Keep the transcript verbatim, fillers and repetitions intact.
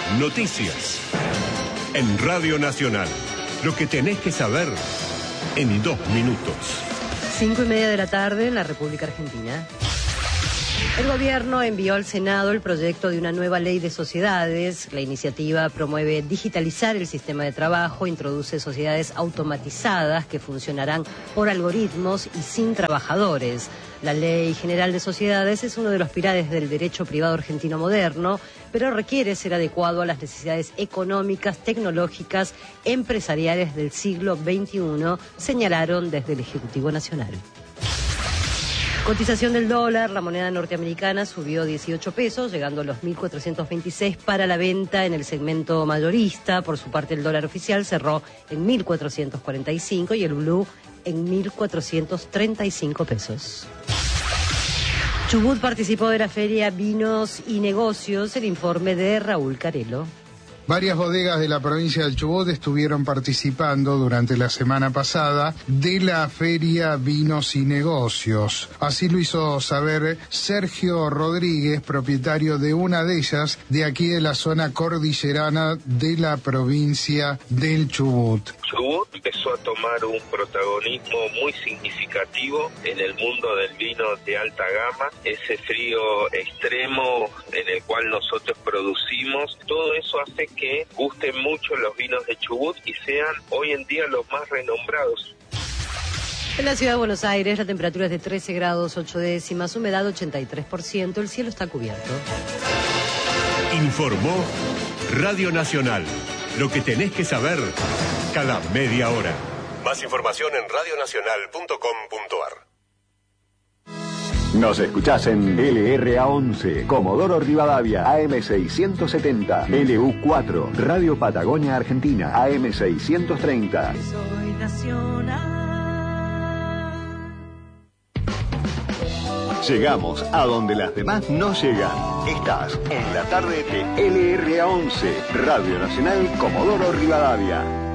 Noticias. En Radio Nacional. Lo que tenés que saber en dos minutos. Cinco y media de la tarde en la República Argentina. El gobierno envió al Senado el proyecto de una nueva ley de sociedades. La iniciativa promueve digitalizar el sistema de trabajo, introduce sociedades automatizadas que funcionarán por algoritmos y sin trabajadores. La Ley General de Sociedades es uno de los pilares del derecho privado argentino moderno, pero requiere ser adecuado a las necesidades económicas, tecnológicas, empresariales del siglo veintiuno, señalaron desde el Ejecutivo Nacional. Cotización del dólar, la moneda norteamericana subió dieciocho pesos, llegando a los mil cuatrocientos veintiséis para la venta en el segmento mayorista. Por su parte, el dólar oficial cerró en mil cuatrocientos cuarenta y cinco y el blue en mil cuatrocientos treinta y cinco pesos. Chubut participó de la feria Vinos y Negocios, el informe de Raúl Carelo. Varias bodegas de la provincia del Chubut estuvieron participando durante la semana pasada de la Feria Vinos y Negocios. Así lo hizo saber Sergio Rodríguez, propietario de una de ellas, de aquí de la zona cordillerana de la provincia del Chubut. Chubut empezó a tomar un protagonismo muy significativo en el mundo del vino de alta gama, ese frío extremo en el cual nosotros producimos. Todo eso hace que gusten mucho los vinos de Chubut y sean hoy en día los más renombrados. En la ciudad de Buenos Aires la temperatura es de trece grados ocho décimas, humedad ochenta y tres por ciento, el cielo está cubierto. Informó Radio Nacional. Lo que tenés que saber cada media hora. Más información en radio nacional punto com punto ar. Nos escuchás en L R A once, Comodoro Rivadavia, A M seiscientos setenta, L U cuatro, Radio Patagonia Argentina, A M seiscientos treinta. Soy nacional. Llegamos a donde las demás no llegan. Estás en la tarde de L R A once, Radio Nacional Comodoro Rivadavia.